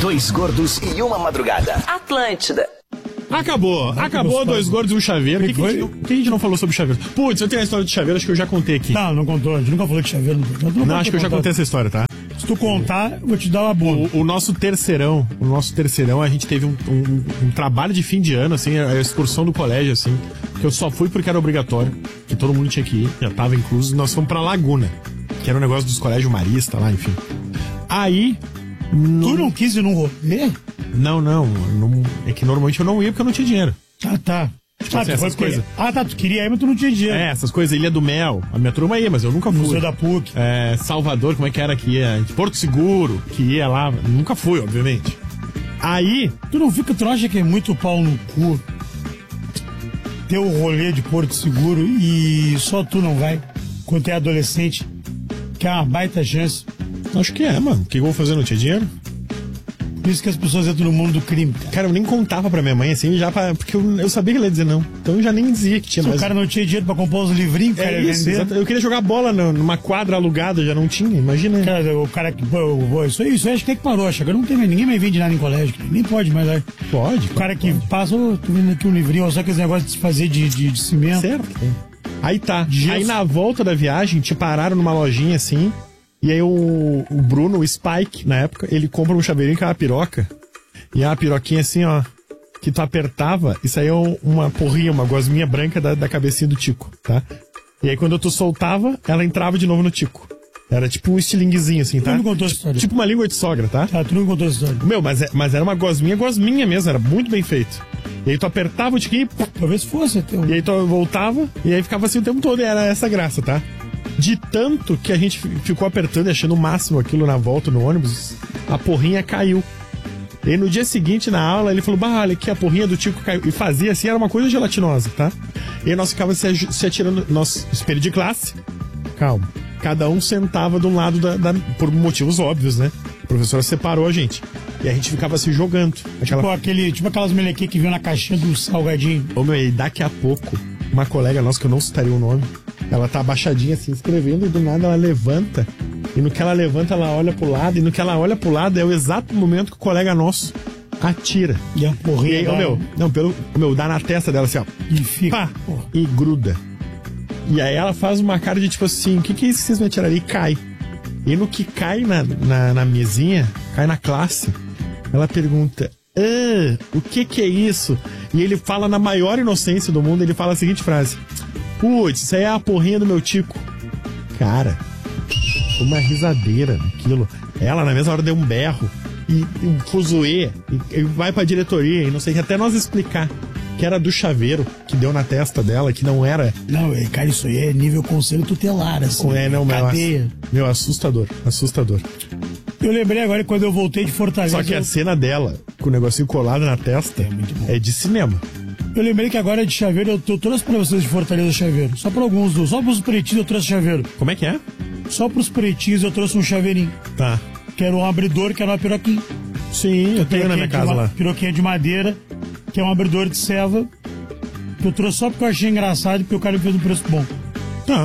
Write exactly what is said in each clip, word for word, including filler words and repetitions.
Dois gordos e uma madrugada. Atlântida. Acabou, acabou Dois Gordos e um Chaveiro. O que, que, que, que a gente não falou sobre Chaveiro? Putz, eu tenho a história de Chaveiro, acho que eu já contei aqui. Não, não contou, a gente nunca falou de Chaveiro. Não, não, não acho que eu já contei essa história, tá? Se tu contar, eu vou te dar uma boa. O, o nosso terceirão, o nosso terceirão, a gente teve um, um, um trabalho de fim de ano, assim, a excursão do colégio, assim, que eu só fui porque era obrigatório, que todo mundo tinha que ir, já tava incluso, nós fomos pra Laguna, que era um negócio dos colégios Marista lá, enfim. Aí... No... Tu não quis ir num rolê? Não, não, não, é que normalmente eu não ia porque eu não tinha dinheiro. Ah, tá. Tipo ah, assim, essas coisas. Ah, tá, tu queria ir, mas tu não tinha dinheiro. É, essas coisas, Ilha do Mel, a minha turma ia, mas eu nunca fui. Museu da P U C. É, Salvador, como é que era que ia? Porto Seguro, que ia lá, nunca fui, obviamente. Aí... Tu não fica, tu não acha que é muito pau no cu ter o rolê de Porto Seguro e só tu não vai, quando é adolescente, que é uma baita chance? Acho que é, mano. O que eu vou fazer? Não tinha dinheiro? Por isso que as pessoas entram no mundo do crime, cara. Cara, eu nem contava pra minha mãe, assim, já pra, porque eu, eu sabia que ela ia dizer não. Então eu já nem dizia que tinha Se mais. o cara não tinha dinheiro pra comprar os livrinhos, cara, é isso, exato. Eu queria jogar bola numa quadra alugada, já não tinha, imagina. Cara, o cara que... Pô, isso aí, isso aí acho que é que parou, acho que agora não tem mais, ninguém mais vende nada em colégio, nem pode mais. Né? Pode. O cara que pode. passa, ô, oh, tô vendo aqui um livrinho, só que esse negócio de se fazer de, de, de cimento. Certo. Aí tá. Aí na volta da viagem, te pararam numa lojinha assim, e aí o, o Bruno, o Spike, na época, ele compra um chaveirinho que é uma piroca. E é uma piroquinha assim, ó, que tu apertava e saía uma porrinha, uma gosminha branca da, da cabecinha do Tico, tá? E aí quando tu soltava, ela entrava de novo no Tico. Era tipo um estilinguezinho, assim, tá? Tu não contou essa história. Tipo uma língua de sogra, tá? Ah, tu não contou essa história. Meu, mas, é, mas era uma gosminha, gosminha mesmo, era muito bem feito. E aí tu apertava o tiquinho e... Talvez fosse até um... E aí tu voltava, e aí ficava assim o tempo todo, e era essa graça, tá? De tanto que a gente ficou apertando e achando o máximo aquilo na volta no ônibus, a porrinha caiu. E aí, no dia seguinte, na aula, ele falou, bah, olha aqui, a porrinha do Tico caiu. E fazia assim, era uma coisa gelatinosa, tá? E aí nós ficávamos se, se atirando, nós, espelho de classe, calma, cada um sentava de um lado, da, da, por motivos óbvios, né? A professora separou a gente. E a gente ficava se jogando. Aquela... Tipo, aquele, tipo aquelas melequinhas que vinham na caixinha do salgadinho. Ô, meu, e daqui a pouco, uma colega nossa, que eu não citaria o nome, ela tá abaixadinha assim, escrevendo, e do nada ela levanta. E no que ela levanta, ela olha pro lado. E no que ela olha pro lado, é o exato momento que o colega nosso atira. E a porrinha. E aí, ô, meu, não, pelo, meu, dá na testa dela assim, ó. E fica. Pá, e gruda. E aí ela faz uma cara de tipo assim, o que que é isso que vocês me atiraram? E cai. E no que cai na, na, na mesinha, cai na classe, ela pergunta, ah, o que que é isso? E ele fala na maior inocência do mundo, ele fala a seguinte frase, putz, isso aí é a porrinha do meu Tico. Cara, uma risadeira naquilo. Ela na mesma hora deu um berro e um fuzuê e, e vai pra diretoria e não sei, até nós explicar que era do chaveiro que deu na testa dela, que não era. Não, cara, isso aí é nível conselho tutelar, assim. É, não, cadeia. Meu, assustador, assustador. Eu lembrei agora quando eu voltei de Fortaleza. Só que eu... a cena dela, com o negocinho colado na testa, é, muito bom. É de cinema. Eu lembrei que agora de chaveiro, eu, eu trouxe pra vocês de Fortaleza chaveiro. Só pra alguns, só pros pretinhos eu trouxe chaveiro. Como é que é? Só pros pretinhos eu trouxe um chaveirinho. Tá. Que era um abridor, que era uma piroquinha. Sim, eu tenho na minha casa lá. Piroquinha de madeira, que é um abridor de ceva. Que eu trouxe só porque eu achei engraçado e porque o cara me fez um preço bom. Tá.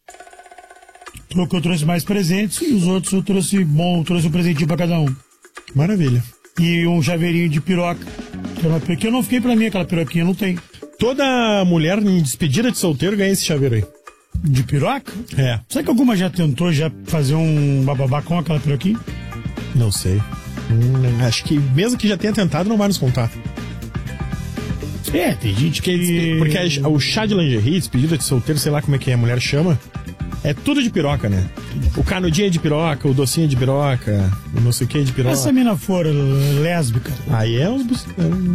O que eu trouxe mais presentes e os outros eu trouxe bom, eu trouxe um presentinho pra cada um. Maravilha. E um chaveirinho de piroca. Que, uma, que eu não fiquei pra mim, aquela piroquinha não tem. Toda mulher em despedida de solteiro ganha esse chaveiro aí. De piroca? É. Será que alguma já tentou já fazer um bababá com aquela piroquinha? Não sei. Hum, acho que mesmo que já tenha tentado, não vai nos contar. É, tem gente que... Porque a, o chá de lingerie, despedida de solteiro, sei lá como é que a mulher chama, é tudo de piroca, né? O canudinho é de piroca, o docinho é de piroca, o não sei o que é de piroca. Essa mina for lésbica. Aí é os...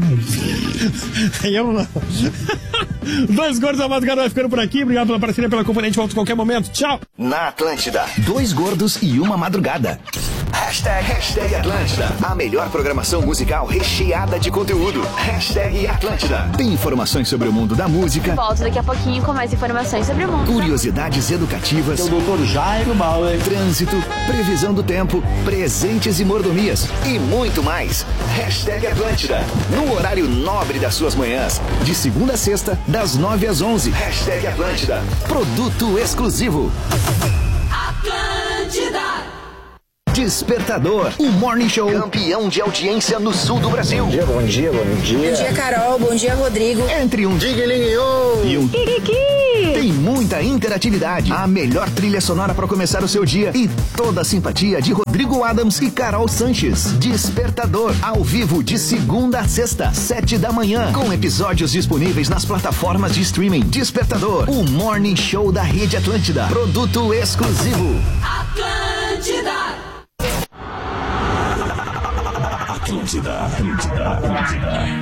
Aí é um... Dois Gordos, a madrugada vai ficando por aqui. Obrigado pela parceria, pela companhia. A gente volta a qualquer momento. Tchau. Na Atlântida, dois gordos e uma madrugada. Hashtag, hashtag Atlântida. A melhor programação musical recheada de conteúdo. Hashtag Atlântida. Tem informações sobre o mundo da música. Volto daqui a pouquinho com mais informações sobre o mundo. Curiosidades educativas. O doutor Jairo Bauer. Trânsito, previsão do tempo, presentes e mordomias. E muito mais. Hashtag Atlântida. No horário nobre das suas manhãs. De segunda a sexta, das nove às onze. Hashtag Atlântida. Produto exclusivo. Atlântida. Despertador, o Morning Show campeão de audiência no sul do Brasil. Bom dia, bom dia, bom dia. Bom dia, Carol. Bom dia, Rodrigo. Entre um Digue-Lingue-O e um Kikiki. Tem muita interatividade. A melhor trilha sonora para começar o seu dia e toda a simpatia de Rodrigo Adams e Carol Sanches. Despertador, ao vivo de segunda a sexta, sete da manhã, com episódios disponíveis nas plataformas de streaming. Despertador, o Morning Show da Rede Atlântida. Produto exclusivo. Atlântida. Atlântida, Atlântida, Atlântida.